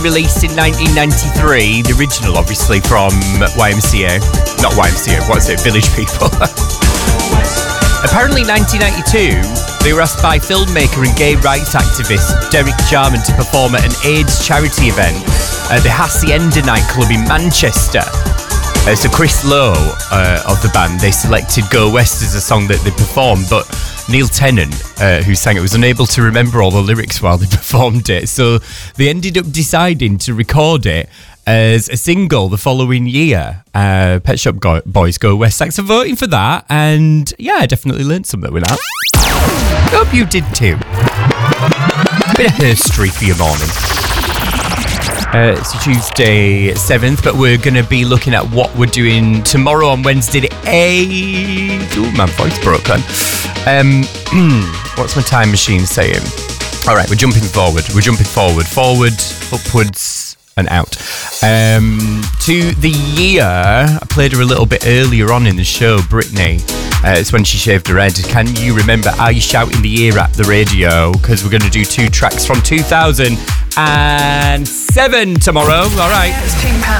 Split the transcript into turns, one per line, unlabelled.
Released in 1993, the original obviously from YMCA. Not YMCA, what's it? Village People. Apparently 1992, they were asked by filmmaker and gay rights activist Derek Jarman to perform at an AIDS charity event at the Hacienda nightclub in Manchester. So Chris Lowe of the band, they selected Go West as a song that they performed, but Neil Tennant, who sang it, was unable to remember all the lyrics while they performed it. So they ended up deciding to record it as a single the following year. Pet Shop Boys Go West. Thanks for voting for that. And yeah, I definitely learned something with that. Hope you did too. Bit of history for your morning. It's Tuesday 7th, but we're going to be looking at what we're doing tomorrow on Wednesday the 8th. Ooh, my voice broken. What's my time machine saying? All right, we're jumping forward. Forward, upwards, and out. To the year, I played her a little bit earlier on in the show, Britney. It's when she shaved her head. Can you remember Are You Shouting the Year at the radio? Because we're going to do 2 tracks from 2007 tomorrow. All right.